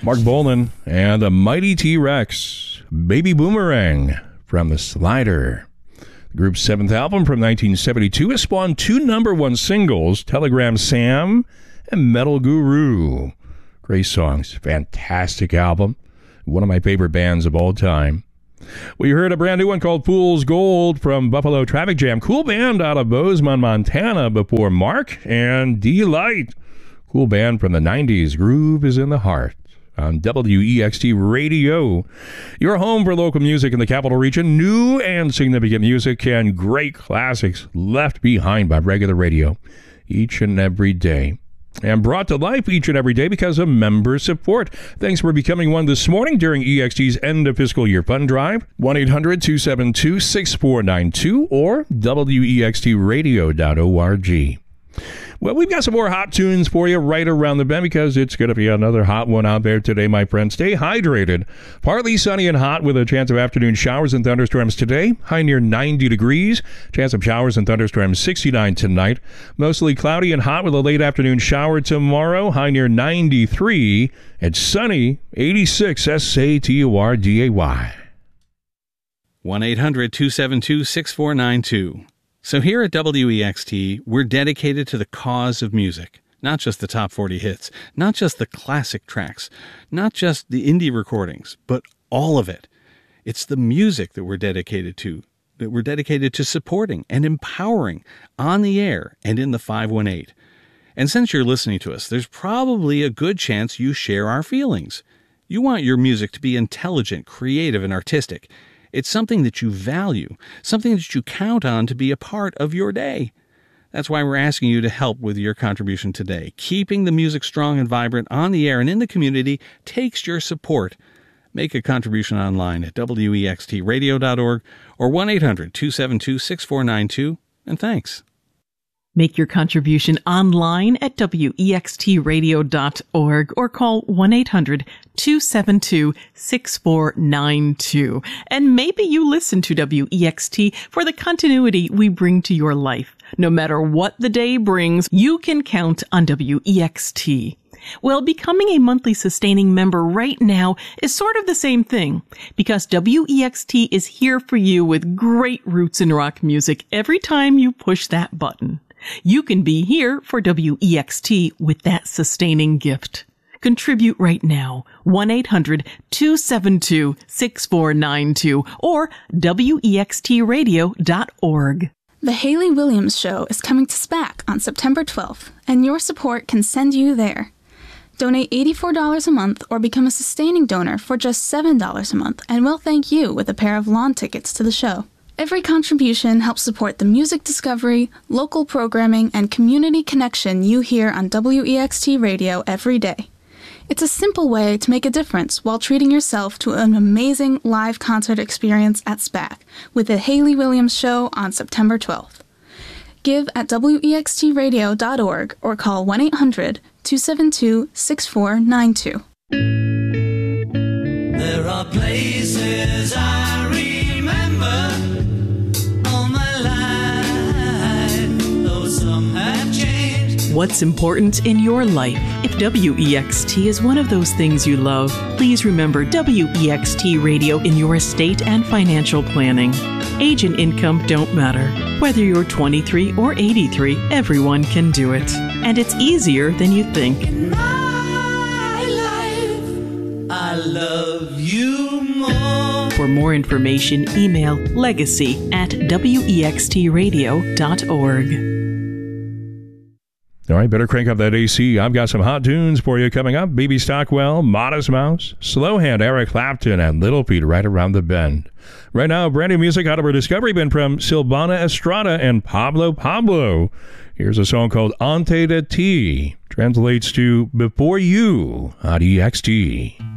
Mark Bolan and the Mighty T-Rex, Baby Boomerang from the Slider. The group's seventh album from 1972 has spawned two #1 singles, Telegram Sam and Metal Guru. Great songs, fantastic album, one of my favorite bands of all time. We heard a brand new one called Fool's Gold from Buffalo Traffic Jam. Cool band out of Bozeman, Montana before Mark and Delight. Cool band from the 90s. Groove is in the Heart on WEXT Radio. Your home for local music in the capital region. New and significant music and great classics left behind by regular radio each and every day. And brought to life each and every day because of member support. Thanks for becoming one this morning during EXT's end of fiscal year fund drive. 1-800-272-6492 or WEXTradio.org. Well, we've got some more hot tunes for you right around the bend because it's going to be another hot one out there today, my friends. Stay hydrated. Partly sunny and hot with a chance of afternoon showers and thunderstorms today. High near 90 degrees. Chance of showers and thunderstorms 69 tonight. Mostly cloudy and hot with a late afternoon shower tomorrow. High near 93. And sunny 86 SATORDAY. 1-800-272-6492. So here at WEXT, we're dedicated to the cause of music. Not just the top 40 hits, not just the classic tracks, not just the indie recordings, but all of it. It's the music that we're dedicated to supporting and empowering on the air and in the 518. And since you're listening to us, there's probably a good chance you share our feelings. You want your music to be intelligent, creative, and artistic. It's something that you value, something that you count on to be a part of your day. That's why we're asking you to help with your contribution today. Keeping the music strong and vibrant on the air and in the community takes your support. Make a contribution online at wextradio.org or 1-800-272-6492, and thanks. Make your contribution online at wextradio.org or call 1-800-272-6492. And maybe you listen to WEXT for the continuity we bring to your life. No matter what the day brings, you can count on WEXT. Well, becoming a monthly sustaining member right now is sort of the same thing, because WEXT is here for you with great roots in rock music every time you push that button. You can be here for WEXT with that sustaining gift. Contribute right now. 1-800-272-6492 or WEXTradio.org. The Hayley Williams Show is coming to SPAC on September 12th, and your support can send you there. Donate $84 a month or become a sustaining donor for just $7 a month, and we'll thank you with a pair of lawn tickets to the show. Every contribution helps support the music discovery, local programming, and community connection you hear on WEXT Radio every day. It's a simple way to make a difference while treating yourself to an amazing live concert experience at SPAC with the Hayley Williams Show on September 12th. Give at wextradio.org or call 1-800-272-6492. There are places I remember all my life, though some have changed. What's important in your life? If WEXT is one of those things you love, please remember WEXT Radio in your estate and financial planning. Age and income don't matter. Whether you're 23 or 83, everyone can do it. And it's easier than you think. In my life, I love you more. For more information, email legacy@wextradio.org. All right, better crank up that AC. I've got some hot tunes for you coming up. Baby Stockwell, Modest Mouse, Slow Hand, Eric Clapton, and Little Feat right around the bend. Right now, brand new music out of our Discovery bin from Silvana Estrada and Pablo Pablo. Here's a song called Ante de Ti. Translates to Before You on EXT.